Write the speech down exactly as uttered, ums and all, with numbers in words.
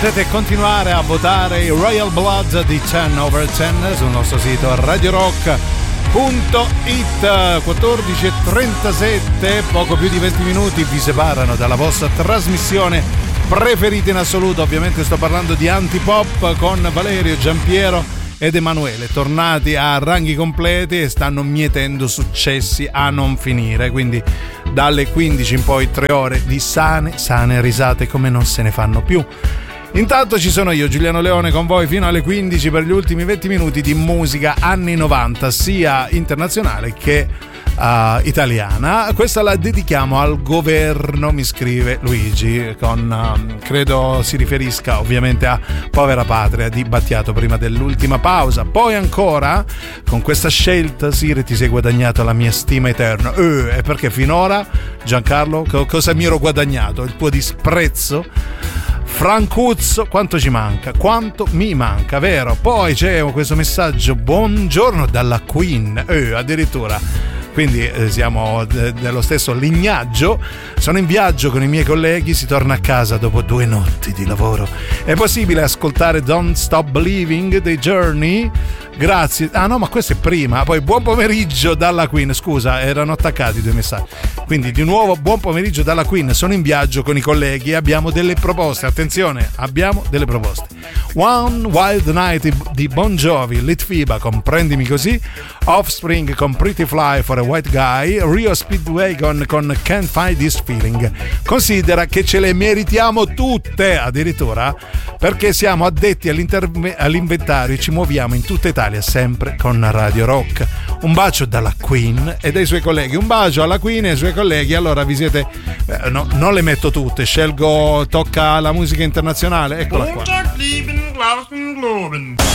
Potete continuare a votare i Royal Blood di ten over ten sul nostro sito radio rock punto it. Quattordici e trentasette, poco più di venti minuti vi separano dalla vostra trasmissione preferita in assoluto. Ovviamente sto parlando di Antipop con Valerio, Giampiero ed Emanuele, tornati a ranghi completi e stanno mietendo successi a non finire. Quindi dalle quindici in poi tre ore di sane, sane risate come non se ne fanno più. Intanto ci sono io, Giuliano Leone, con voi fino alle quindici per gli ultimi venti minuti di musica anni novanta, sia internazionale che uh, italiana. Questa la dedichiamo al governo, mi scrive Luigi, con um, credo si riferisca ovviamente a Povera Patria di Battiato prima dell'ultima pausa. Poi ancora, con questa scelta, Sire, ti sei guadagnato la mia stima eterna. Eh, e perché finora, Giancarlo, co- cosa mi ero guadagnato? Il tuo disprezzo? Francuzzo, quanto ci manca, quanto mi manca, vero? Poi c'è questo messaggio, buongiorno dalla Queen, eh, addirittura. Quindi eh, siamo de- dello stesso lignaggio. Sono in viaggio con i miei colleghi, si torna a casa dopo due notti di lavoro. È possibile ascoltare Don't Stop Believing dei Journey? Grazie. Ah no, ma questo è prima. Poi buon pomeriggio dalla Queen. Scusa, erano attaccati i due messaggi. Quindi di nuovo buon pomeriggio dalla Queen. Sono in viaggio con i colleghi e abbiamo delle proposte. Attenzione, abbiamo delle proposte. One Wild Night di Bon Jovi, Litfiba con Prendimi Così, Offspring con Pretty Fly for a White Guy, Rio Speedwagon con Can't Find This Feeling. Considera che ce le meritiamo tutte, addirittura, perché siamo addetti all'inventario e ci muoviamo in tutta Italia sempre con Radio Rock. Un bacio dalla Queen e dai suoi colleghi. Un bacio alla Queen e ai suoi colleghi. Allora vi siete eh, no, non le metto tutte, scelgo, tocca la musica internazionale, eccola qua.